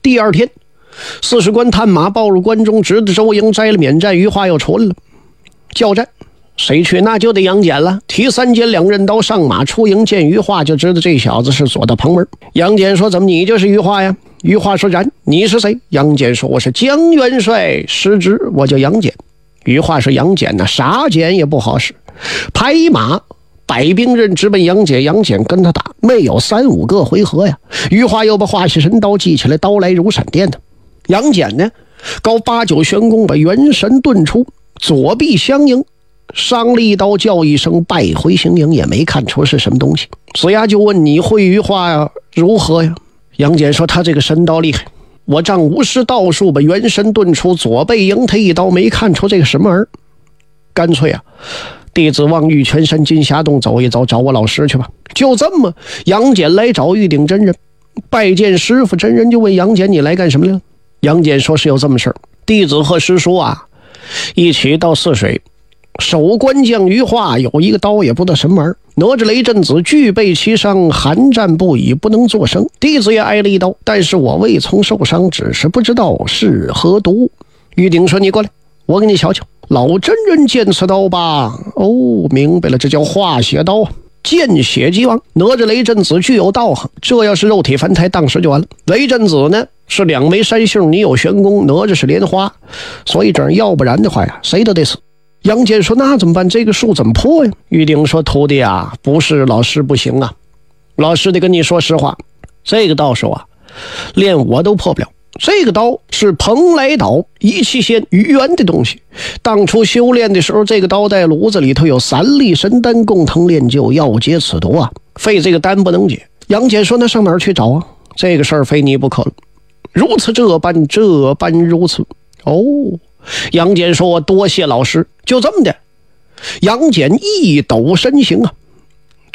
第二天，四十关探马报入关中，知的周营摘了免战，余化又出来了。交战谁去那就得杨戬了。提三尖两刃刀上马出营，见余化就知道这小子是左的旁门。杨戬说：“怎么你就是余化呀？”余化说：“然，你是谁？”杨戬说：“我是江元帅失职，我叫杨戬。”余化说：“杨戬呢，啥戬也不好使。”拍马摆兵刃直奔杨戬，杨戬跟他打，没有3-5个回合呀。余化又把化血神刀记起来，刀来如闪电的。杨戬呢，高8-9玄功，把元神遁出，左臂相迎，上了一刀，叫一声，败回形影，也没看出是什么东西。子牙就问：“你会余化呀？如何呀？”杨戬说：“他这个神刀厉害，我仗50道术把元神遁出，左背迎他一刀，没看出这个什么儿。干脆啊，弟子往玉泉山金霞洞走一走，找我老师去吧。”就这么，杨戬来找玉鼎真人，拜见师傅。真人就问杨戬：“你来干什么了？”杨戬说：“是有这么事儿，弟子和师叔啊一起到泗水，守关将余化有一个刀，也不知道什么玩意儿。哪吒雷震子俱被其伤，寒战不已，不能作声。弟子也挨了一刀，但是我未曾受伤，只是不知道是何毒。”玉鼎说：“你过来，我给你瞧瞧。”老真人见此刀吧，哦，明白了，这叫化血刀，见血即亡。哪吒雷震子具有道行，这要是肉体凡胎，当时就完了。雷震子呢是2枚3星，你有玄功，哪吒是莲花，所以这要不然的话呀，谁都得死。杨戬说：“那怎么办？这个数怎么破呀？”玉鼎说：“徒弟啊，不是老师不行啊，老师得跟你说实话，这个道术啊，连我都破不了。这个刀是蓬莱岛一气仙鱼元的东西，当初修炼的时候，这个刀在炉子里头有3粒神丹共同炼就，要解此毒啊，非这个丹不能解。”杨戬说：“那上哪儿去找啊？这个事儿非你不可了。如此这般如此。”哦，杨戬说：“我多谢老师。”就这么的，杨戬一抖身形啊，